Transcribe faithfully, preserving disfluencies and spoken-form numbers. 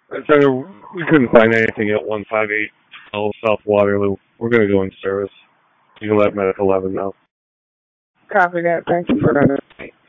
I said we couldn't find anything at one five eight South Waterloo. We're going to go in service. You can let Medical eleven know. Copy that. Thank you for that.